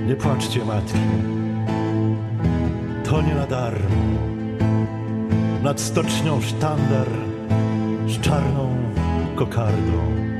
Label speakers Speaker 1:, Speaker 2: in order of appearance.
Speaker 1: Nie płaczcie, matki, to nie na darmo. Nad stocznią sztandar z czarną kokardą.